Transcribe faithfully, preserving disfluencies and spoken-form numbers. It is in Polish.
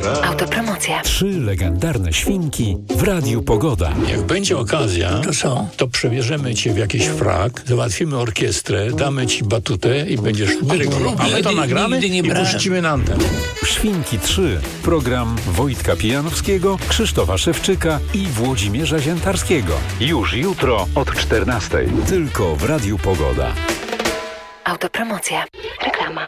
Autopromocja. Trzy legendarne świnki w Radiu Pogoda. Jak będzie okazja, to co? To przebierzemy cię w jakiś frak, załatwimy orkiestrę, damy ci batutę i będziesz dyrygował. A my to nagramy i puścimy na antenę. Świnki trzy. Program Wojtka Pijanowskiego, Krzysztofa Szewczyka i Włodzimierza Ziętarskiego. Już jutro od czternastej. Tylko w Radiu Pogoda. Autopromocja. Reklama.